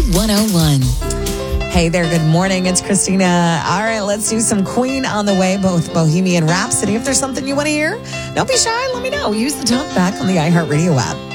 Energy 101. Hey there, good morning. It's Christina. All right, let's do some Queen on the way, both Bohemian Rhapsody. If there's something you want to hear, don't be shy. Let me know. Use the talk back on the iHeartRadio app.